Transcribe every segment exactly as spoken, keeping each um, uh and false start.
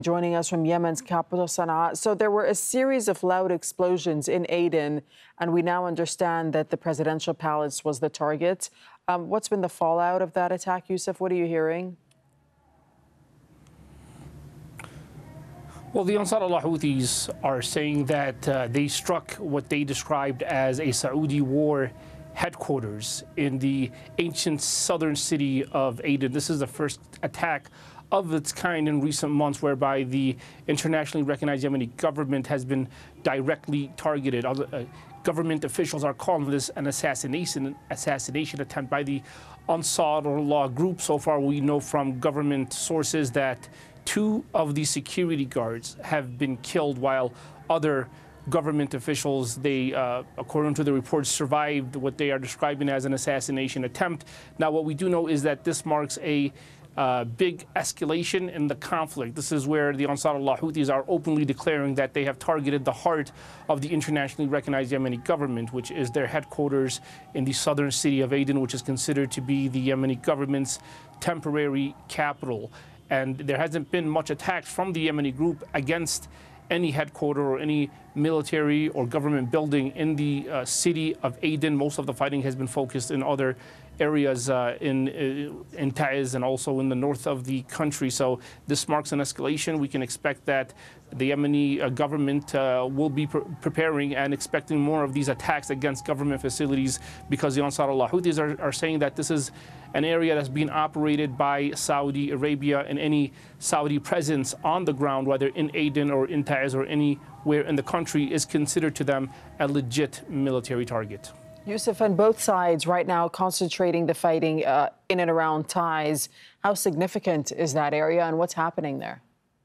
Joining us from Yemen's capital, Sana'a. So there were a series of loud explosions in Aden, and we now understand that the presidential palace was the target. Um, what's been the fallout of that attack, Yusuf? What are you hearing? Well, the Ansar Allah Houthis are saying that uh, they struck what they described as a Saudi war headquarters in the ancient southern city of Aden. This is the first attack of its kind in recent months, whereby the internationally recognized Yemeni government has been directly targeted. Uh, government officials are calling this an assassination, assassination attempt by the Ansar Allah group. So far, we know from government sources that two of the security guards have been killed, while other government officials, they, uh, according to the reports, survived what they are describing as an assassination attempt. Now, what we do know is that this marks a uh, big escalation in the conflict. This is where the Ansar Allah Houthis are openly declaring that they have targeted the heart of the internationally recognized Yemeni government, which is their headquarters in the southern city of Aden, which is considered to be the Yemeni government's temporary capital. And there hasn't been much attacks from the Yemeni group against any headquarters or any military or government building in the uh, city of Aden. Most of the fighting has been focused in other areas uh, in, uh, in Taiz and also in the north of the country. So this marks an escalation. We can expect that the Yemeni uh, government uh, will be pre preparing and expecting more of these attacks against government facilities, because the Ansar Allah Houthis are, are saying that this is an area that's being operated by Saudi Arabia, and any Saudi presence on the ground, whether in Aden or in Taiz or anywhere in the country, is considered to them a legit military target. Yusuf, and both sides right now concentrating the fighting uh, in and around Taiz. How significant is that area, and what's happening there?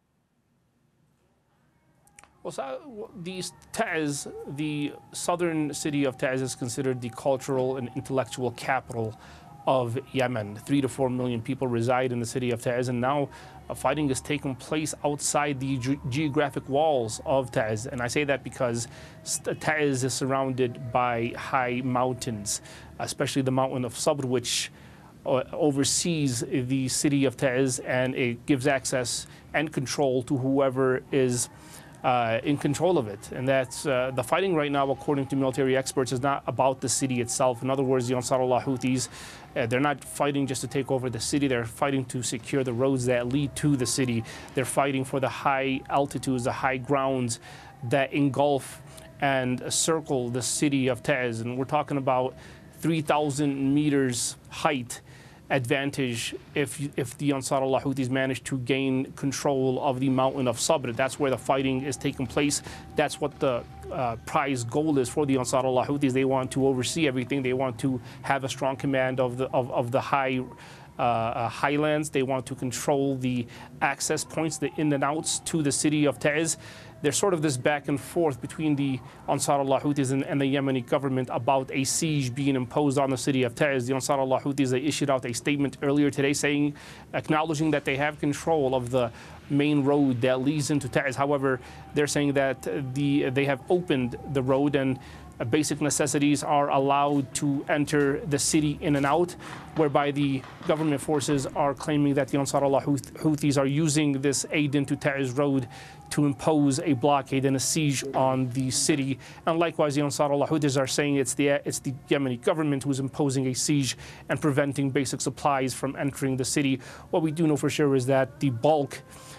Well, so the Taiz, the southern city of Taiz, is considered the cultural and intellectual capital of Yemen. Three to four million people reside in the city of Taiz, and now uh, fighting is taking place outside the ge geographic walls of Taiz. And I say that because Taiz is surrounded by high mountains, especially the mountain of Sabr, which uh, oversees the city of Taiz, and it gives access and control to whoever is Uh, in control of it. And that's uh, the fighting right now, according to military experts, is not about the city itself. In other words, the Ansar Allah Houthis, uh, they're not fighting just to take over the city. They're fighting to secure the roads that lead to the city. They're fighting for the high altitudes, the high grounds that engulf and circle the city of Taiz. And we're talking about three thousand meters height advantage if if the Ansar Allah Houthis manage to gain control of the mountain of Sabr. That's where the fighting is taking place. That's what the uh, prize goal is for the Ansar Allah Houthis. They want to oversee everything. They want to have a strong command of the of, of the high uh, uh, highlands. They want to control the access points, the in and outs to the city of Taiz. There's sort of this back and forth between the Ansar Allah Houthis and, and the Yemeni government about a siege being imposed on the city of Taiz. The Ansar Allah Houthis, they issued out a statement earlier today saying, acknowledging that they have control of the main road that leads into Taiz. However, they're saying that the they have opened the road, and Uh, basic necessities are allowed to enter the city in and out, whereby the government forces are claiming that the Ansar Allah Houthis are using this Aden to Taiz road to impose a blockade and a siege on the city. And likewise, the Ansar Allah Houthis are saying it's the, it's the Yemeni government who is imposing a siege and preventing basic supplies from entering the city. What we do know for sure is that the bulk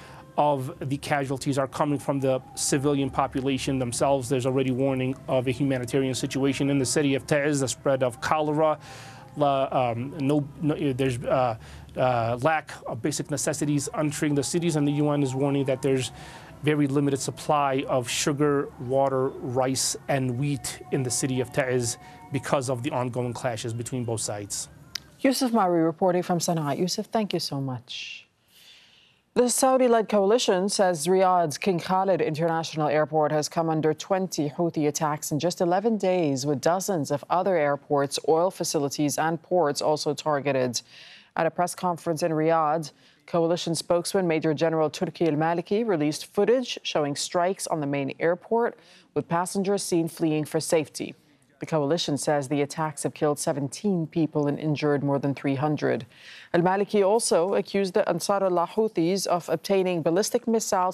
of the casualties are coming from the civilian population themselves. There's already warning of a humanitarian situation in the city of Taiz, the spread of cholera. Uh, um, no, no, there's uh, uh, lack of basic necessities entering the cities, and the U N is warning that there's very limited supply of sugar, water, rice, and wheat in the city of Taiz because of the ongoing clashes between both sides. Yusuf Mari reporting from Sana'a. Yusuf, thank you so much. The Saudi-led coalition says Riyadh's King Khalid International Airport has come under twenty Houthi attacks in just eleven days, with dozens of other airports, oil facilities and ports also targeted. At a press conference in Riyadh, coalition spokesman Major General Turki al-Maliki released footage showing strikes on the main airport, with passengers seen fleeing for safety. The coalition says the attacks have killed seventeen people and injured more than three hundred. Al-Maliki also accused the Ansar Allah Houthis of obtaining ballistic missiles